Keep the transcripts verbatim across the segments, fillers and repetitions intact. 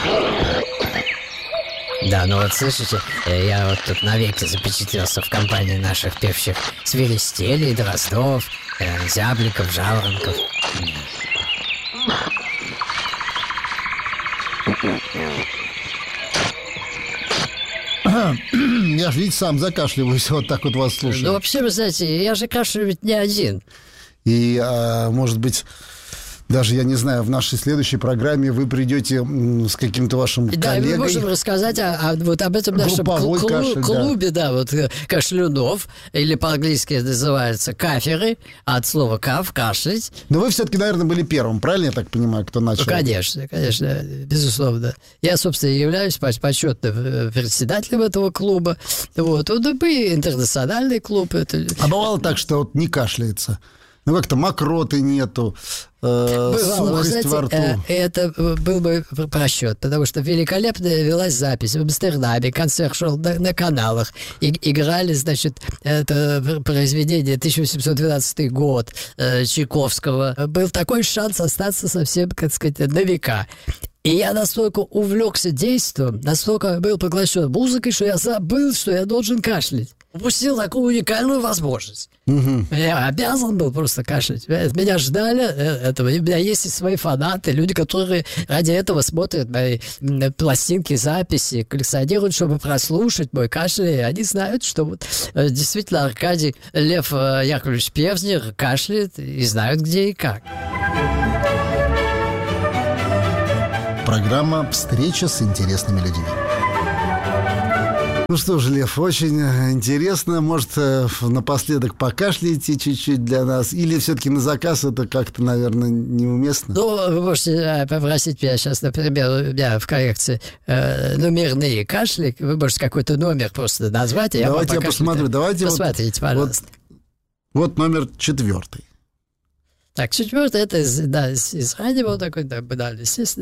Да, ну вот слышите, я вот тут навеки запечатлелся в компании наших певчих свиристелей, дроздов, э, зябликов, жаворонков. Я же ведь сам закашливаюсь, вот так вот вас слушаю. Ну, вообще, вы знаете, я же кашляю ведь не один. И, а, может быть, даже, я не знаю, в нашей следующей программе вы придете м, с каким-то вашим Да, коллегой. мы можем рассказать о, о- вот об этом нашем Групповой клу- кашель, да. клубе, да, вот э, кашлюнов, или по-английски это называется каферы, от слова каф, кашлять. Но вы все-таки, наверное, были первым, правильно я так понимаю, кто начал? Ну, конечно, конечно, безусловно. Я, собственно, являюсь поч- почетным э, председателем этого клуба. Вот, он и интернациональный клуб. Это... А бывало так, что вот не кашляется? Ну, как-то мокроты нету, э, Бывало, вы сухость знаете, во рту. э, это был бы просчет, потому что великолепно велась запись в Амстердаме, концерт шел на, на каналах, и, играли, значит, это произведение тысяча восемьсот двенадцатый год э, Чайковского. Был такой шанс остаться совсем, как сказать, на века. И я настолько увлекся действием, настолько был поглощен музыкой, что я забыл, что я должен кашлять. Упустил такую уникальную возможность. Угу. Я обязан был просто кашлять. Меня ждали этого. И у меня есть и свои фанаты, люди, которые ради этого смотрят мои пластинки, записи, коллекционируют, чтобы прослушать мой кашель. И они знают, что вот действительно Аркадий Лев Яковлевич Певзнер кашляет и знают, где и как. Программа «Встреча с интересными людьми». Ну что же, Лев, очень интересно. Может, напоследок покашляете чуть-чуть для нас? Или все-таки на заказ это как-то, наверное, неуместно? Ну, вы можете попросить меня сейчас, например, у меня в коррекции э, номерные кашли. Вы можете какой-то номер просто назвать, и я Давайте вам я посмотрю. Давайте посмотрите, вот, пожалуйста. Вот, вот номер четвертый. Так, четвертый, это из, да, из, из радио такой, да, банально, естественно.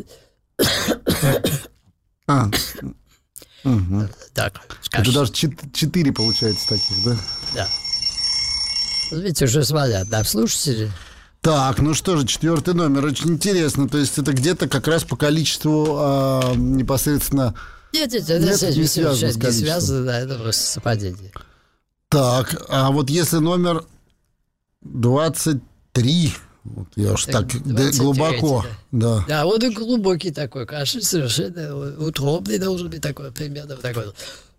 А, угу. Так, Это даже чет- четыре получается таких, да? Да. Видите, уже звонят, да, слушатели. Так, ну что же, четвертый номер, очень интересно. То есть это где-то как раз по количеству а, непосредственно... Нет, нет, это Нет, не, не не связано с связано, не количеством. связано, да, это просто совпадение. Так, а вот если номер двадцать три, вот я уж так Так, д- двадцать три, глубоко, да. Да, он и глубокий такой кашель, совершенно утробный должен быть такой, примерно такой.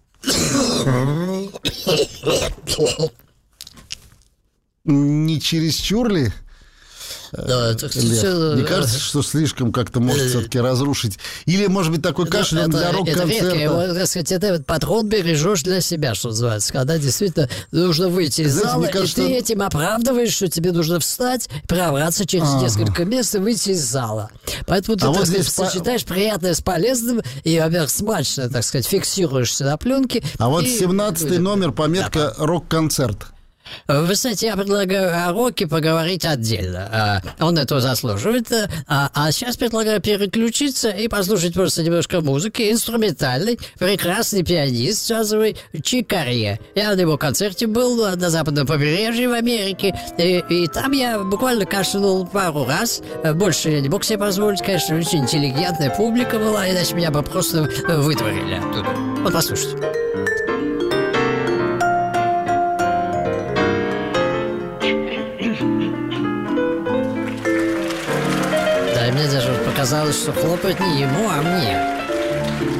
Не чересчур ли? Да, так, Лев? всё, Не э, кажется, что слишком как-то может все-таки разрушить? Или, может быть, такой кашель он для это редко, рок-концерта? его, так сказать, это вот патрон бережешь для себя, что называется, когда действительно нужно выйти из Знаете, зала, мне кажется, и ты он- этим оправдываешь, что тебе нужно встать, пробраться через Ага. несколько мест и выйти из зала. Поэтому ты, А так вот сказать, здесь по- сочетаешь приятное с полезным и, во-первых, смачно, так сказать, фиксируешься на пленке. А вот и семнадцатый людям- номер, пометка «Рок-концерт». Вы знаете, я предлагаю о роке поговорить отдельно. А, Он этого заслуживает. А, а сейчас предлагаю переключиться и послушать просто немножко музыки. Инструментальный, прекрасный пианист джазовый Чик Корье. Я на его концерте был на западном побережье в Америке. И, и там я буквально кашлянул пару раз. Больше я не мог себе позволить. Конечно, очень интеллигентная публика была, иначе меня бы просто выдворили оттуда. Вот послушайте. Да, и мне даже показалось, что хлопать не ему, а мне.